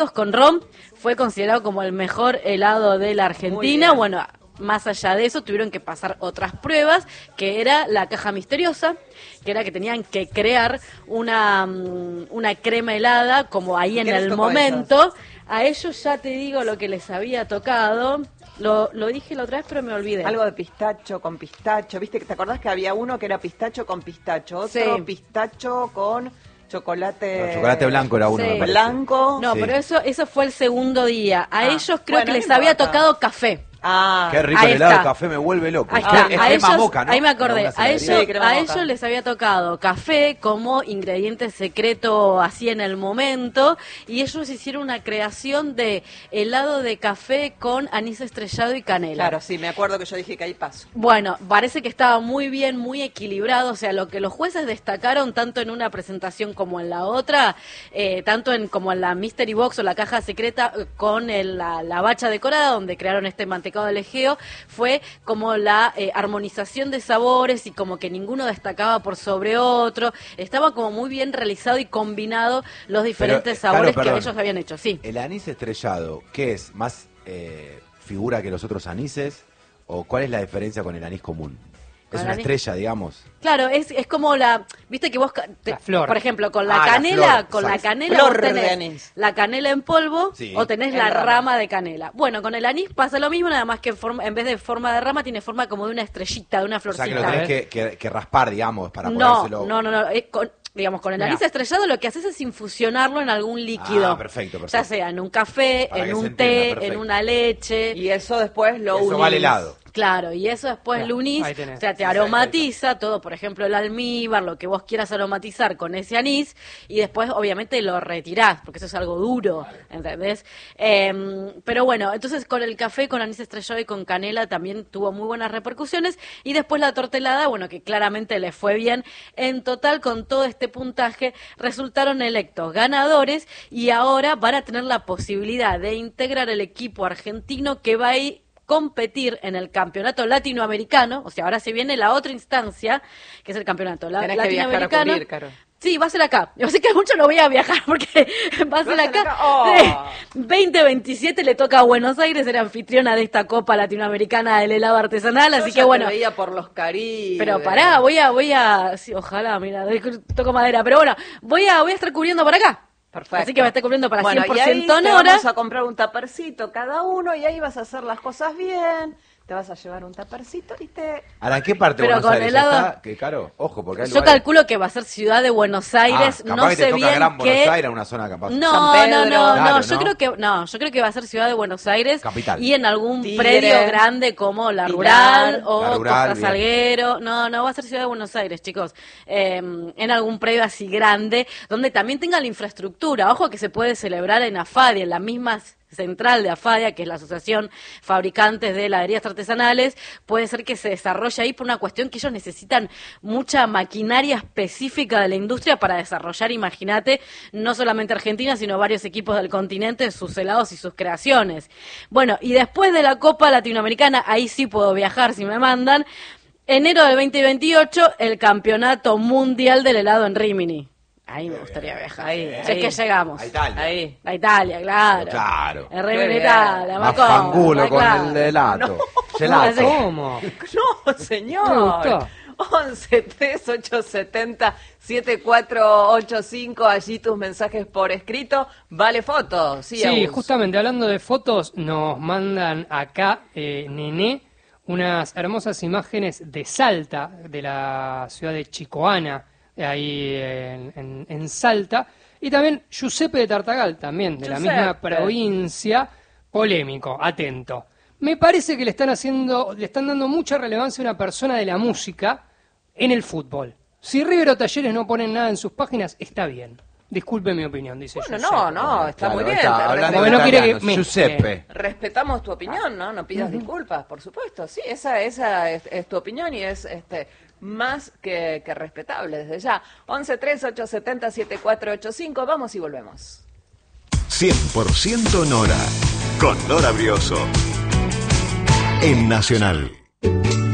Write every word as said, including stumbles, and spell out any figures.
con ron, fue considerado como el mejor helado de la Argentina. Bueno, más allá de eso, tuvieron que pasar otras pruebas, que era la caja misteriosa, que era que tenían que crear una, una crema helada, como ahí en el momento. Eso? A ellos ya te digo lo que les había tocado. Lo, lo dije la otra vez, pero me olvidé. Algo de pistacho con pistacho. ¿Viste? ¿Te acordás que había uno que era pistacho con pistacho? Otro sí. pistacho con chocolate... No, chocolate blanco era uno. Sí. Blanco. No, sí. pero eso eso fue el segundo día. A ah. ellos creo bueno, que les no había importa. tocado café. Ah, qué rico el helado de café, me vuelve loco. Ahí está. Es a crema ellos, moca, ¿no? Ahí me acordé. A ellos, sí, a ellos les había tocado café como ingrediente secreto así en el momento, y ellos hicieron una creación de helado de café con anís estrellado y canela. Claro, sí, me acuerdo que yo dije que ahí paso. Bueno, parece que estaba muy bien, muy equilibrado, o sea, lo que los jueces destacaron tanto en una presentación como en la otra, eh, tanto en como en la Mystery Box o la caja secreta con el, la, la bacha decorada donde crearon este mantecado del Egeo, fue como la eh, armonización de sabores y como que ninguno destacaba por sobre otro. Estaba como muy bien realizado y combinado los diferentes Pero, sabores claro, que ellos habían hecho. Sí. El anís estrellado, ¿qué es? ¿Más eh, figura que los otros anises? ¿O cuál es la diferencia con el anís común? Es una estrella, digamos. Claro, es es como la, viste que vos, te, la flor. por ejemplo, con la ah, canela, la flor, con ¿sabes? la canela Flor vos tenés de anís. la canela en polvo sí. o tenés en la rama. rama de canela. Bueno, con el anís pasa lo mismo, nada más que en, forma, en vez de forma de rama tiene forma como de una estrellita, de una O florcita. sea, que lo tenés que, que, que raspar, digamos, para no, ponérselo. no, no, no, es con, digamos, con el Mirá. anís estrellado lo que haces es infusionarlo en algún líquido. Ah, perfecto, perfecto. Ya sea en un café, Para en que se un entienda, té, perfecto. en una leche. Y eso después lo Eso unís. vale helado. Claro, y eso después Claro, lo unís, ahí tenés. o sea, te aromatiza todo, por ejemplo, el almíbar, lo que vos quieras aromatizar con ese anís, y después obviamente lo retirás, porque eso es algo duro, ¿entendés? Eh, pero bueno, entonces con el café, con anís estrellado y con canela también tuvo muy buenas repercusiones, y después la tortelada, bueno, que claramente le fue bien. En total, con todo este puntaje, resultaron electos ganadores, y ahora van a tener la posibilidad de integrar el equipo argentino que va a ir competir en el campeonato latinoamericano, o sea, ahora se viene la otra instancia, que es el campeonato la- Tenés que viajar a latinoamericano. cubrir, Caro. Sí, va a ser acá. Yo sé que mucho no voy a viajar porque va a ser ¿Va a ser acá. acá? Oh. Sí. veinte veintisiete le toca a Buenos Aires ser anfitriona de esta Copa Latinoamericana del helado artesanal, Yo así ya que bueno. Te veía por los Caribes. Pero pará, voy a, voy a, sí, ojalá, mira, toco madera, pero bueno, voy a, voy a estar cubriendo para acá. Perfecto. Así que va a estar cubriendo para bueno, cien por y ahí ciento te Nora. vamos a comprar un tapercito cada uno y ahí vas a hacer las cosas bien. Te vas a llevar un tapercito y te... ¿Ahora en qué parte de Pero Buenos con Aires helado- está? Qué caro. Ojo, porque hay Yo lugares... calculo que va a ser Ciudad de Buenos Aires, Ah, capaz no que sé te toca bien Gran qué. Buenos Aires, una zona capaz. No, San no, Pedro. no, Claro, no, yo ¿no? creo que no, yo creo que va a ser Ciudad de Buenos Aires Capital. y en algún Tigre, predio grande como la Pilar, Rural o La Rural, Costa bien. Salguero. No, no va a ser Ciudad de Buenos Aires, chicos. Eh, en algún predio así grande donde también tenga la infraestructura. Ojo que se puede celebrar en AFADI, en las mismas central de AFADIA, que es la Asociación Fabricantes de Heladerías Artesanales. Puede ser que se desarrolle ahí por una cuestión que ellos necesitan mucha maquinaria específica de la industria para desarrollar, imagínate, no solamente Argentina, sino varios equipos del continente, sus helados y sus creaciones. Bueno, y después de la Copa Latinoamericana, ahí sí puedo viajar si me mandan, enero del veinte veintiocho, el Campeonato Mundial del Helado en Rimini. Ahí me gustaría viajar. Ahí, Si es ahí. que llegamos. A Italia. Ahí. A Italia, claro. Claro. El Rimini Qué Italia, bien. ma Más come, fangulo ma con claro. el helado. No, Gelato. ese- ¿Cómo? No, Me señor. gustó. once tres ocho siete cero siete cuatro ocho cinco, allí tus mensajes por escrito. Vale fotos. Sí, Sí, Agus. justamente hablando de fotos, nos mandan acá, eh, Nené, unas hermosas imágenes de Salta, de la ciudad de Chicoana, ahí en, en- en Salta, y también Giuseppe de Tartagal, también de la misma Giuseppe. provincia, polémico, atento. Me parece que le están haciendo, le están dando mucha relevancia a una persona de la música en el fútbol. Si River o Talleres no ponen nada en sus páginas, está bien. Disculpe mi opinión, dice Bueno, Giuseppe. no, no, está Claro, muy bien. está te hablando Porque no de quiere que italiano, me- Giuseppe. Respetamos tu opinión, ¿no? No pidas disculpas, por supuesto. Sí, esa, esa es, es tu opinión y es este más que, que respetable desde ya. once tres ocho siete cero siete cuatro ocho cinco, vamos y volvemos. cien por ciento Nora, con Nora Brioso, en Nacional.